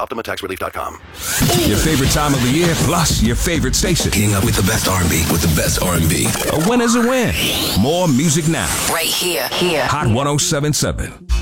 OptimaTaxRelief.com. Your favorite time of the year, plus your favorite station. Keeping up with the best R&B, with the best R&B. A win is a win. More music now. Right here. Hot 107.7.